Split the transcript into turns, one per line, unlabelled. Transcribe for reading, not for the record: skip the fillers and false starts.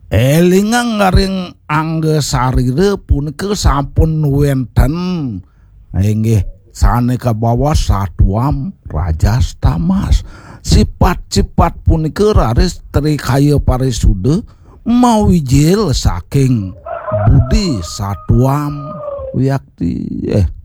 Elingang ngaring anggesarire punika sampun wenten inggih saneka bawa satuam rajas tamas. Sifat-sifat punika raris trikaya parisuda mawijil saking budi satuam wiyakti